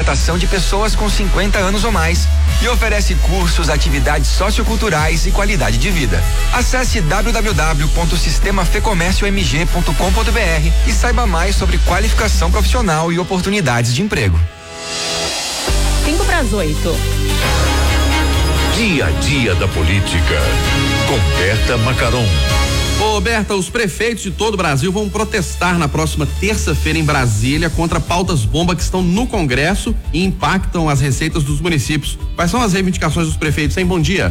contratação de pessoas com 50 anos ou mais e oferece cursos, atividades socioculturais e qualidade de vida. Acesse www.sistemafecomérciomg.com.br e saiba mais sobre qualificação profissional e oportunidades de emprego. 7:55. Dia a dia da política, com Berta Macaron. Ô Berta, os prefeitos de todo o Brasil vão protestar na próxima terça-feira em Brasília contra pautas bomba que estão no Congresso e impactam as receitas dos municípios. Quais são as reivindicações dos prefeitos, hein? Bom dia.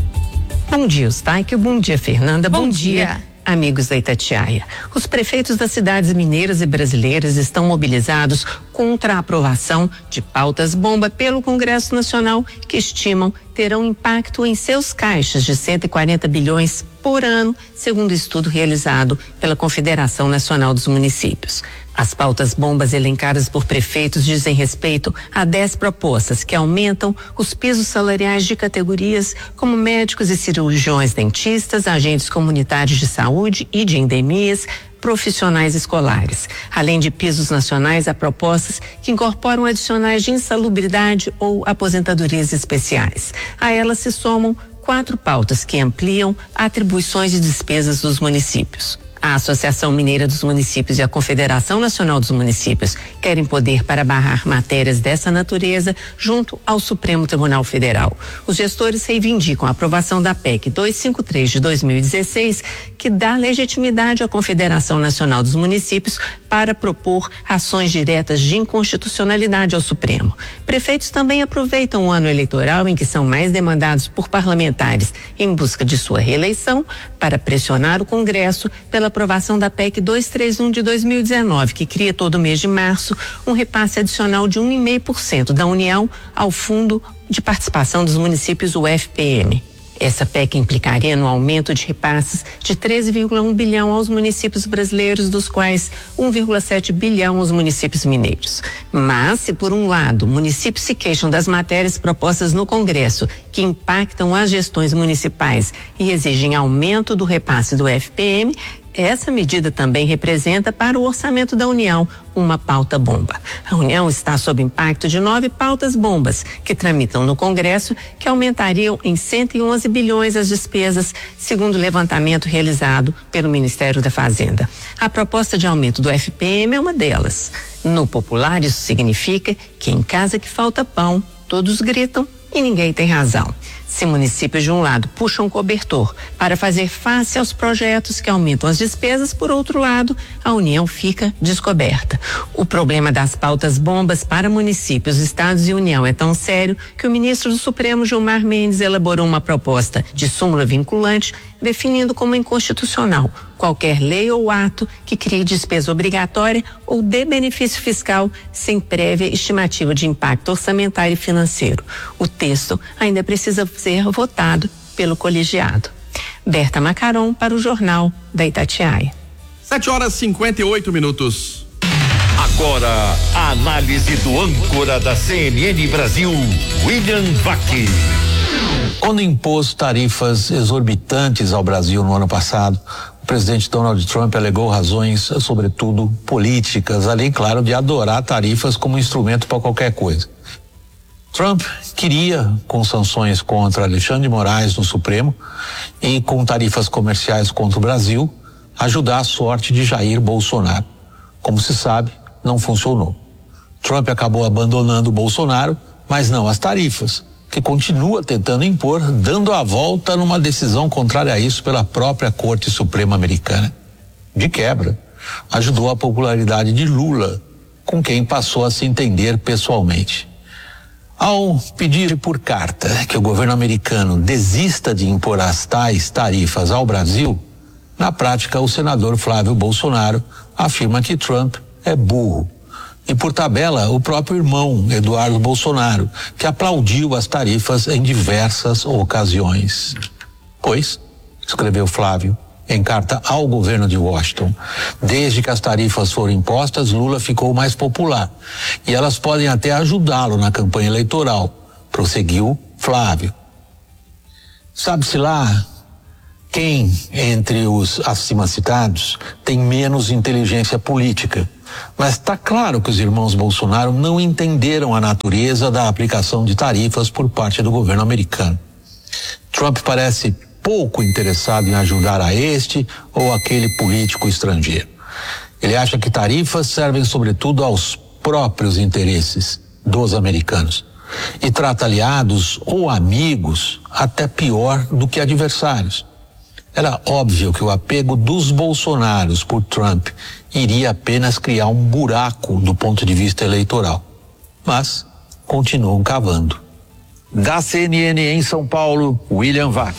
Bom dia, Eustáquio. Bom dia, Fernanda. Bom dia, amigos da Itatiaia. Os prefeitos das cidades mineiras e brasileiras estão mobilizados contra a aprovação de pautas bomba pelo Congresso Nacional, que estimam terão impacto em seus caixas de 140 bilhões por ano, segundo estudo realizado pela Confederação Nacional dos Municípios. As pautas bombas elencadas por prefeitos dizem respeito a 10 propostas que aumentam os pisos salariais de categorias como médicos e cirurgiões dentistas, agentes comunitários de saúde e de endemias, profissionais escolares. Além de pisos nacionais, há propostas que incorporam adicionais de insalubridade ou aposentadorias especiais. A elas se somam 4 pautas que ampliam atribuições e despesas dos municípios. A Associação Mineira dos Municípios e a Confederação Nacional dos Municípios querem poder para barrar matérias dessa natureza junto ao Supremo Tribunal Federal. Os gestores reivindicam a aprovação da PEC 253 de 2016, que dá legitimidade à Confederação Nacional dos Municípios para propor ações diretas de inconstitucionalidade ao Supremo. Prefeitos também aproveitam o ano eleitoral em que são mais demandados por parlamentares em busca de sua reeleição para pressionar o Congresso pela aprovação da PEC 231 de 2019, que cria todo mês de março um repasse adicional de 1,5% da União ao Fundo de Participação dos Municípios, o FPM. Essa PEC implicaria no aumento de repasses de 13,1 bilhão aos municípios brasileiros, dos quais 1,7 bilhão aos municípios mineiros. Mas, se por um lado, municípios se queixam das matérias propostas no Congresso que impactam as gestões municipais e exigem aumento do repasse do FPM, essa medida também representa para o orçamento da União uma pauta bomba. A União está sob impacto de 9 pautas bombas que tramitam no Congresso, que aumentariam em 111 bilhões as despesas, segundo o levantamento realizado pelo Ministério da Fazenda. A proposta de aumento do FPM é uma delas. No popular, isso significa que em casa que falta pão, todos gritam e ninguém tem razão. Se municípios de um lado puxam cobertor para fazer face aos projetos que aumentam as despesas, por outro lado, a União fica descoberta. O problema das pautas bombas para municípios, estados e União é tão sério que o ministro do Supremo, Gilmar Mendes, elaborou uma proposta de súmula vinculante definindo como inconstitucional qualquer lei ou ato que crie despesa obrigatória ou dê benefício fiscal sem prévia estimativa de impacto orçamentário e financeiro. O texto ainda precisa ser votado pelo colegiado. Berta Macaron para o Jornal da Itatiaia. 7:58. Agora, a análise do âncora da CNN Brasil, William Vac. Quando impôs tarifas exorbitantes ao Brasil no ano passado, o presidente Donald Trump alegou razões, sobretudo políticas, além, claro, de adorar tarifas como instrumento para qualquer coisa. Trump queria, com sanções contra Alexandre de Moraes no Supremo e com tarifas comerciais contra o Brasil, ajudar a sorte de Jair Bolsonaro. Como se sabe, não funcionou. Trump acabou abandonando o Bolsonaro, mas não as tarifas, que continua tentando impor, dando a volta numa decisão contrária a isso pela própria Corte Suprema Americana. De quebra, ajudou a popularidade de Lula, com quem passou a se entender pessoalmente. Ao pedir por carta que o governo americano desista de impor as tais tarifas ao Brasil, na prática o senador Flávio Bolsonaro afirma que Trump é burro. E por tabela, o próprio irmão, Eduardo Bolsonaro, que aplaudiu as tarifas em diversas ocasiões. Pois, escreveu Flávio em carta ao governo de Washington, desde que as tarifas foram impostas, Lula ficou mais popular. E elas podem até ajudá-lo na campanha eleitoral, prosseguiu Flávio. Sabe-se lá quem, entre os acima citados, tem menos inteligência política. Mas está claro que os irmãos Bolsonaro não entenderam a natureza da aplicação de tarifas por parte do governo americano. Trump parece pouco interessado em ajudar a este ou aquele político estrangeiro. Ele acha que tarifas servem sobretudo aos próprios interesses dos americanos e trata aliados ou amigos até pior do que adversários. Era óbvio que o apego dos Bolsonaros por Trump iria apenas criar um buraco do ponto de vista eleitoral. Mas continuam cavando. Da CNN em São Paulo, William Vac.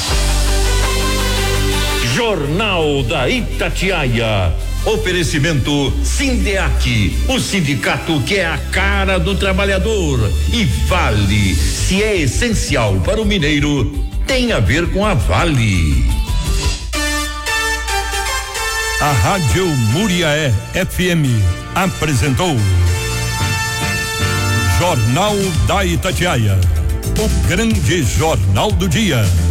Jornal da Itatiaia. Oferecimento Sindeac, o sindicato que é a cara do trabalhador. E Vale, se é essencial para o mineiro, tem a ver com a Vale. A Rádio Muriaé FM apresentou Jornal da Itatiaia, o grande jornal do dia.